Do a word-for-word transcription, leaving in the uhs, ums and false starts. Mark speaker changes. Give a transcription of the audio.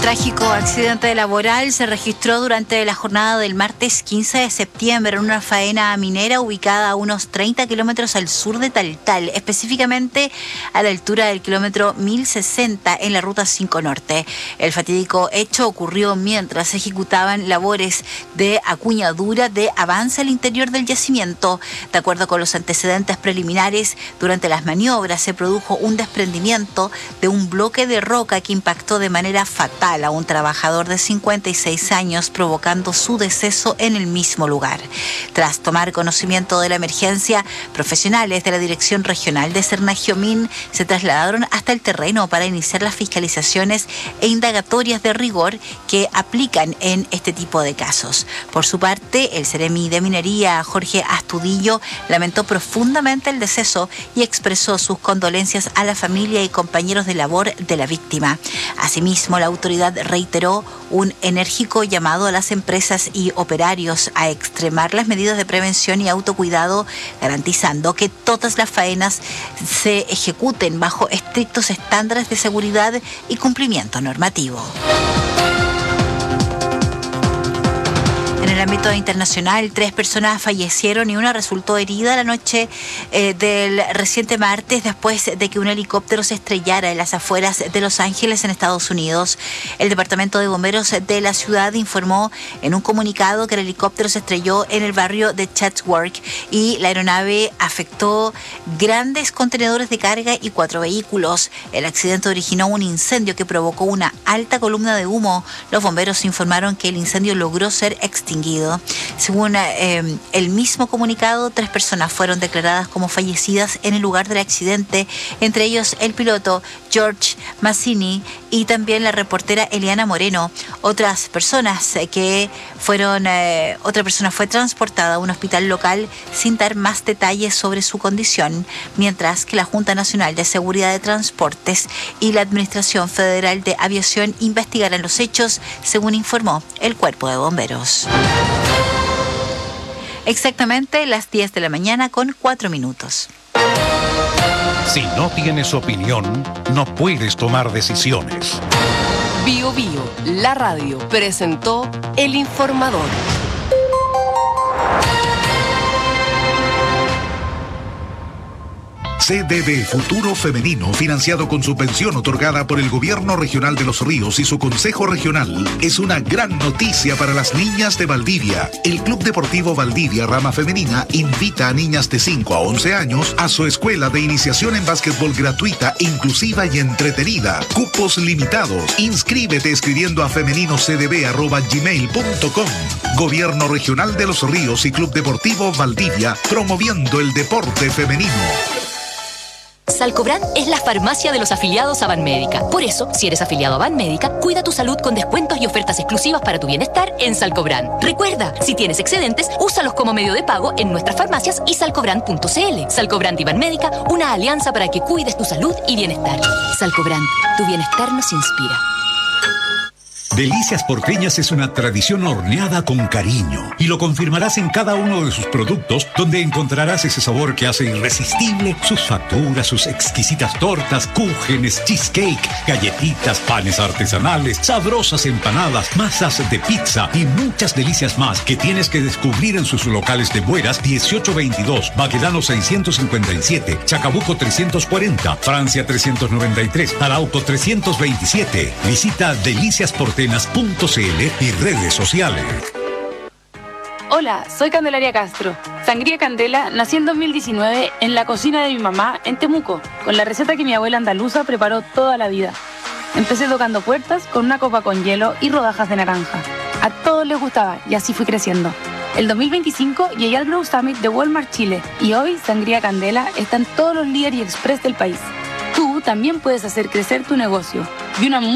Speaker 1: Trágico accidente laboral se registró durante la jornada del martes quince de septiembre en una faena minera ubicada a unos treinta kilómetros al sur de Taltal, específicamente a la altura del kilómetro mil sesenta en la ruta cinco Norte. El fatídico hecho ocurrió mientras se ejecutaban labores de acuñadura de avance al interior del yacimiento. De acuerdo con los antecedentes preliminares, durante las maniobras se produjo un desprendimiento de un bloque de roca que impactó de manera fatal a un trabajador de cincuenta y seis años, provocando su deceso en el mismo lugar. Tras tomar conocimiento de la emergencia, profesionales de la Dirección Regional de Cernagiomín se trasladaron hasta el terreno para iniciar las fiscalizaciones e indagatorias de rigor que aplican en este tipo de casos. Por su parte, el Seremi de Minería, Jorge Astudillo, lamentó profundamente el deceso y expresó sus condolencias a la familia y compañeros de labor de la víctima. Asimismo, la autoridad reiteró un enérgico llamado a las empresas y operarios a extremar las medidas de prevención y autocuidado, garantizando que todas las faenas se ejecuten bajo estrictos estándares de seguridad y cumplimiento normativo. En el ámbito internacional, tres personas fallecieron y una resultó herida la noche eh, del reciente martes después de que un helicóptero se estrellara en las afueras de Los Ángeles, en Estados Unidos. El Departamento de Bomberos de la ciudad informó en un comunicado que el helicóptero se estrelló en el barrio de Chatsworth y la aeronave afectó grandes contenedores de carga y cuatro vehículos. El accidente originó un incendio que provocó una alta columna de humo. Los bomberos informaron que el incendio logró ser extinguido. Según eh, el mismo comunicado, tres personas fueron declaradas como fallecidas en el lugar del accidente, entre ellos el piloto George Massini y también la reportera Eliana Moreno. Otras personas que fueron, eh, otra persona fue transportada a un hospital local sin dar más detalles sobre su condición, mientras que la Junta Nacional de Seguridad de Transportes y la Administración Federal de Aviación investigarán los hechos, según informó el Cuerpo de Bomberos. Exactamente las diez de la mañana con cuatro minutos.
Speaker 2: Si no tienes opinión, no puedes tomar decisiones.
Speaker 3: Bio Bio, la radio, presentó El Informador.
Speaker 4: C D B Futuro Femenino, financiado con subvención otorgada por el Gobierno Regional de Los Ríos y su Consejo Regional, es una gran noticia para las niñas de Valdivia. El Club Deportivo Valdivia Rama Femenina invita a niñas de cinco a once años a su escuela de iniciación en básquetbol gratuita, inclusiva y entretenida. Cupos limitados. Inscríbete escribiendo a femeninocdb arroba gmail punto com. Gobierno Regional de Los Ríos y Club Deportivo Valdivia, promoviendo el deporte femenino.
Speaker 5: Salcobran es la farmacia de los afiliados a Banmédica. Por eso, si eres afiliado a Banmédica, cuida tu salud con descuentos y ofertas exclusivas para tu bienestar en Salcobran. Recuerda, si tienes excedentes, úsalos como medio de pago en nuestras farmacias y salcobran punto cl. Salcobran y Banmédica, una alianza para que cuides tu salud y bienestar. Salcobran, tu bienestar nos inspira.
Speaker 6: Delicias Porteñas es una tradición horneada con cariño y lo confirmarás en cada uno de sus productos, donde encontrarás ese sabor que hace irresistible sus facturas, sus exquisitas tortas, cúgenes, cheesecake, galletitas, panes artesanales, sabrosas empanadas, masas de pizza y muchas delicias más que tienes que descubrir en sus locales de Bueras dieciocho veintidós, Baquedano seiscientos cincuenta y siete, Chacabuco trescientos cuarenta, Francia trescientos noventa y tres, Arauco trescientos veintisiete. Visita Delicias Porteñas punto cl y redes sociales.
Speaker 7: Hola, soy Candelaria Castro. Sangría Candela nació en dos mil diecinueve en la cocina de mi mamá en Temuco, con la receta que mi abuela andaluza preparó toda la vida. Empecé tocando puertas con una copa con hielo y rodajas de naranja. A todos les gustaba y así fui creciendo. El dos mil veinticinco llegué al Grow Summit de Walmart Chile y hoy Sangría Candela está en todos los líderes y express del país. Tú también puedes hacer crecer tu negocio. Y una